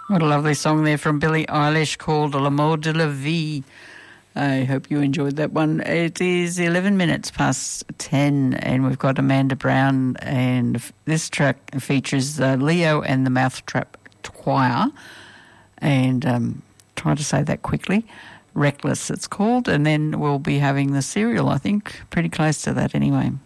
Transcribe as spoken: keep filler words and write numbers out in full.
What a lovely song there from Billie Eilish called L'amour de la vie. I hope you enjoyed that one. It is eleven minutes past ten and we've got Amanda Brown, and this track features uh, Leo and the Mouthtrap Choir, and um, try to say that quickly. Reckless it's called, and then we'll be having the serial, I think, pretty close to that anyway.